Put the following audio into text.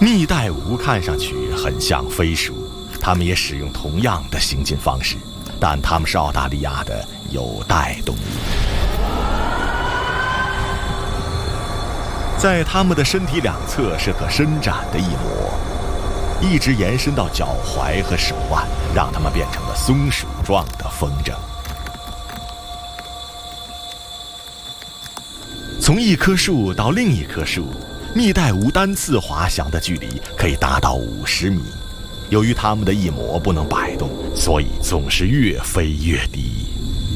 蜜袋鼯看上去很像飞鼠，它们也使用同样的行进方式，但它们是澳大利亚的有袋动物。在它们的身体两侧是可伸展的翼膜，一直延伸到脚踝和手腕，让它们变成了松鼠状的风筝。从一棵树到另一棵树，蜜袋鼯单次滑翔的距离可以达到50米。由于它们的翼膜不能摆动，所以总是越飞越低。